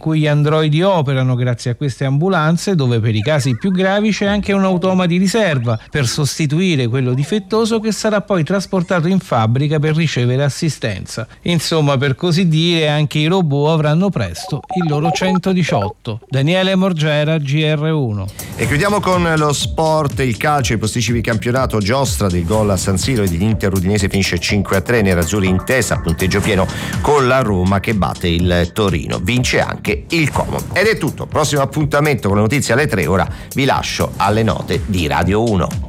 cui gli androidi operano grazie a queste ambulanze, dove per i casi più gravi c'è anche un automa di riserva per sostituire quello difettoso che sarà poi trasportato in fabbrica per ricevere assistenza. Insomma, per così dire, anche i robot avranno presto il loro 118. Daniele Morgera, GR1. E chiudiamo con lo sport, il calcio, i posticipi campionato, giostra del gol a San Siro ed l'Inter Udinese finisce 5-3, nerazzurri in testa, punteggio pieno con la Roma che batte il Torino, vince anche il Como. Ed è tutto, prossimo appuntamento con le notizie alle 3, ora vi lascio alle note di Radio 1.